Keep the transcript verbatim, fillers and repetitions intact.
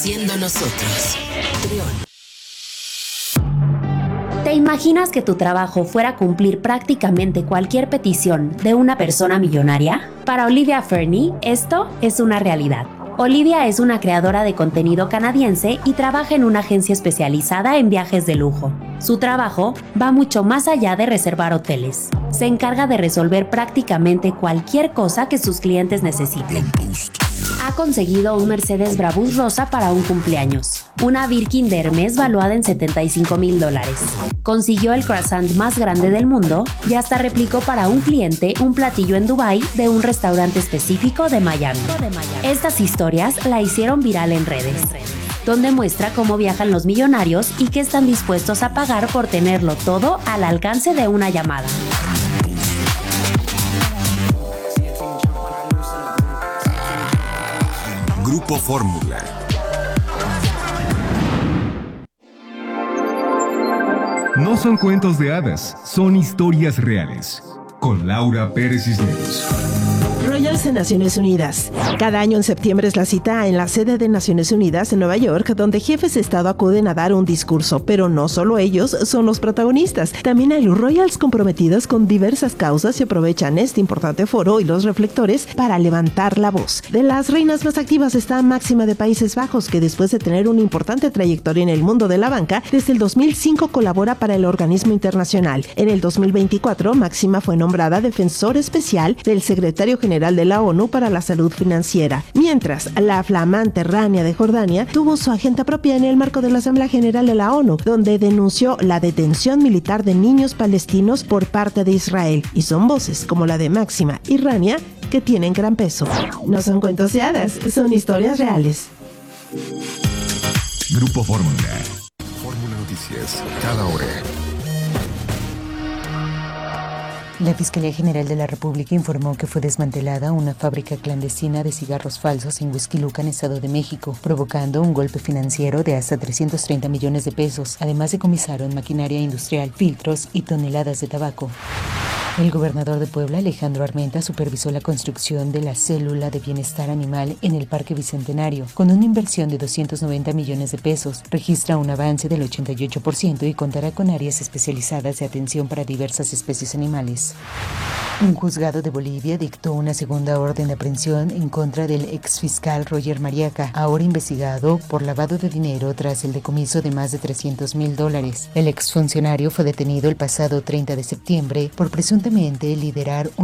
siendo nosotros. Trión. ¿Te imaginas que tu trabajo fuera cumplir prácticamente cualquier petición de una persona millonaria? Para Olivia Fernie, esto es una realidad. Olivia es una creadora de contenido canadiense y trabaja en una agencia especializada en viajes de lujo. Su trabajo va mucho más allá de reservar hoteles. Se encarga de resolver prácticamente cualquier cosa que sus clientes necesiten. Ha conseguido un Mercedes Brabus rosa para un cumpleaños, una Birkin de Hermes valuada en setenta y cinco mil dólares. Consiguió el croissant más grande del mundo y hasta replicó para un cliente un platillo en Dubái de un restaurante específico de Miami. Estas historias la hicieron viral en redes, donde muestra cómo viajan los millonarios y qué están dispuestos a pagar por tenerlo todo al alcance de una llamada. Grupo Fórmula. No son cuentos de hadas, son historias reales. Con Laura Pérez Cisneros. Royals en Naciones Unidas. Cada año en septiembre es la cita en la sede de Naciones Unidas en Nueva York, donde jefes de Estado acuden a dar un discurso, pero no solo ellos son los protagonistas. También hay los Royals comprometidos con diversas causas y aprovechan este importante foro y los reflectores para levantar la voz. De las reinas más activas está Máxima de Países Bajos, que después de tener una importante trayectoria en el mundo de la banca, desde el dos mil cinco colabora para el organismo internacional. En el dos mil veinticuatro, Máxima fue nombrada defensor especial del secretario general de la ONU para la salud financiera, mientras la flamante Rania de Jordania tuvo su agenda propia en el marco de la Asamblea General de la ONU, donde denunció la detención militar de niños palestinos por parte de Israel, y son voces como la de Máxima y Rania que tienen gran peso. No son cuentos de hadas, son historias reales. Grupo Fórmula. Fórmula Noticias, cada hora. La Fiscalía General de la República informó que fue desmantelada una fábrica clandestina de cigarros falsos en Huixquilucan, Estado de México, provocando un golpe financiero de hasta trescientos treinta millones de pesos. Además, decomisaron maquinaria industrial, filtros y toneladas de tabaco. El gobernador de Puebla, Alejandro Armenta, supervisó la construcción de la célula de bienestar animal en el Parque Bicentenario, con una inversión de doscientos noventa millones de pesos. Registra un avance del ochenta y ocho por ciento y contará con áreas especializadas de atención para diversas especies animales. Un juzgado de Bolivia dictó una segunda orden de aprehensión en contra del exfiscal Roger Mariaca, ahora investigado por lavado de dinero tras el decomiso de más de trescientos mil dólares. El exfuncionario fue detenido el pasado treinta de septiembre por presuntamente liderar un